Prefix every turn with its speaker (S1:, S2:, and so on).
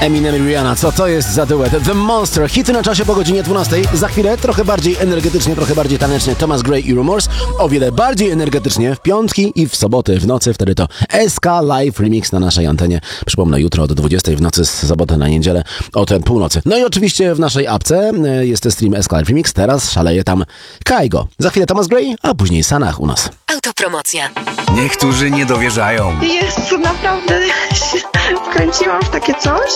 S1: Eminem i Rihanna, co to jest za duet? The Monster, hity na czasie po godzinie 12. Za chwilę trochę bardziej energetycznie, trochę bardziej tanecznie Thomas Gray i Rumors. O wiele bardziej energetycznie w piątki i w soboty w nocy. Wtedy to SK Live Remix na naszej antenie. Przypomnę, jutro od 20 w nocy z soboty na niedzielę od północy. No i oczywiście w naszej apce jest stream SK Live Remix. Teraz szaleje tam Kaigo. Za chwilę Thomas Gray, a później Sanach u nas.
S2: Autopromocja.
S3: Niektórzy nie dowierzają.
S4: Jezu, naprawdę wkręciłam w takie coś?